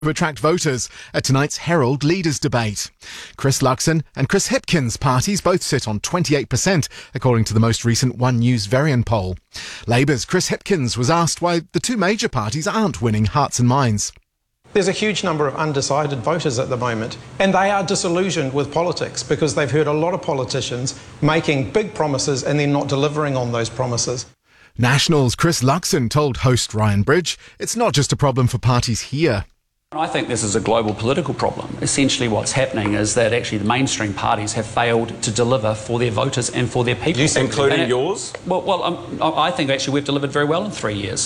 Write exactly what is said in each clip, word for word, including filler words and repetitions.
attract voters at tonight's Herald Leaders debate. Chris Luxon and Chris Hipkins' parties both sit on twenty-eight percent, according to the most recent One News Varian poll. Labour's Chris Hipkins was asked why the two major parties aren't winning hearts and minds. There's a huge number of undecided voters at the moment, and they are disillusioned with politics because they've heard a lot of politicians making big promises and then not delivering on those promises. National's Chris Luxon told host Ryan Bridge it's not just a problem for parties here. I think this is a global political problem. Essentially what's happening is that actually the mainstream parties have failed to deliver for their voters and for their people. Including yours? Well, well um, I think actually we've delivered very well in three years.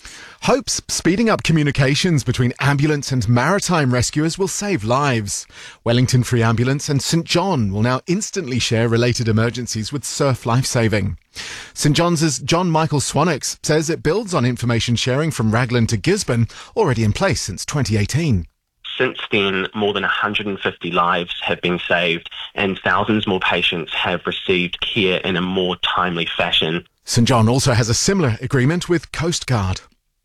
Hopes speeding up communications between ambulance and maritime rescuers will save lives. Wellington Free Ambulance and St John will now instantly share related emergencies with Surf Lifesaving. St John's John Michael Swanix says it builds on information sharing from Raglan to Gisborne, already in place since twenty eighteen. Since then, more than one hundred fifty lives have been saved and thousands more patients have received care in a more timely fashion. St John also has a similar agreement with Coast Guard.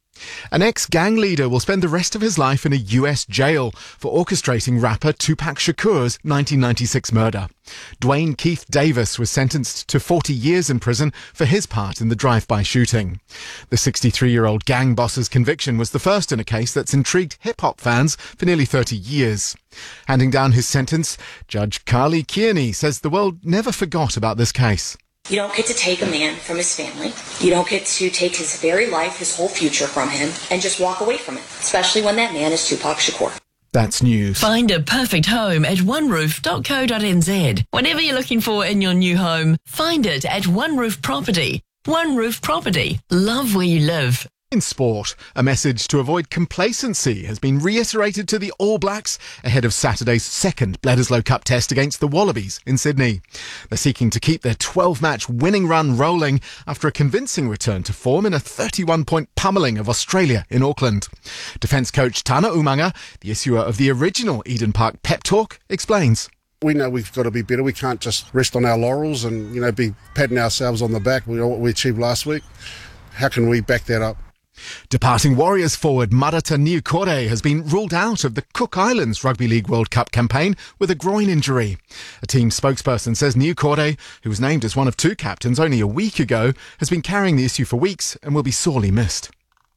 An ex-gang leader will spend the rest of his life in a U S jail for orchestrating rapper Tupac Shakur's nineteen ninety-six murder. Dwayne Keith Davis was sentenced to forty years in prison for his part in the drive-by shooting. The sixty-three-year-old gang boss's conviction was the first in a case that's intrigued hip-hop fans for nearly thirty years. Handing down his sentence, Judge Carly Kearney says the world never forgot about this case. You don't get to take a man from his family. You don't get to take his very life, his whole future from him, and just walk away from it, especially when that man is Tupac Shakur. That's news. Find a perfect home at one roof dot co dot n z. Whatever you're looking for in your new home, find it at One Roof Property. One Roof Property. Love where you live. In sport, a message to avoid complacency has been reiterated to the All Blacks ahead of Saturday's second Bledisloe Cup test against the Wallabies in Sydney. They're seeking to keep their twelve-match winning run rolling after a convincing return to form in a thirty-one point pummelling of Australia in Auckland. Defence coach Tana Umaga, the issuer of the original Eden Park pep talk, explains. We know we've got to be better. We can't just rest on our laurels and, you know, be patting ourselves on the back. We know what we achieved last week. How can we back that up? Departing Warriors forward Marata Niukore has been ruled out of the Cook Islands Rugby League World Cup campaign with a groin injury. A team spokesperson says Niukore, who was named as one of two captains only a week ago, has been carrying the issue for weeks and will be sorely missed.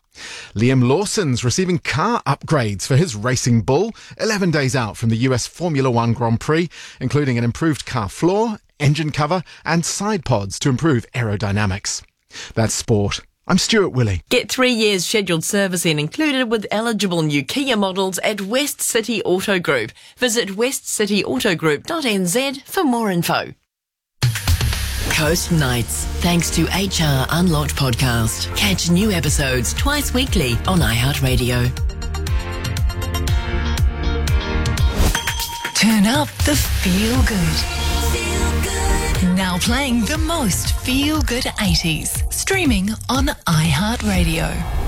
Liam Lawson's receiving car upgrades for his Racing Bull, eleven days out from the U S Formula One Grand Prix, including an improved car floor, engine cover and side pods to improve aerodynamics. That's sport. I'm Stuart Willey. Get three years scheduled servicing included with eligible new Kia models at West City Auto Group. Visit west city auto group dot n z for more info. Coast Nights, thanks to H R Unlocked podcast. Catch new episodes twice weekly on iHeartRadio. Turn up the feel good. Now playing the most feel-good eighties. Streaming on iHeartRadio.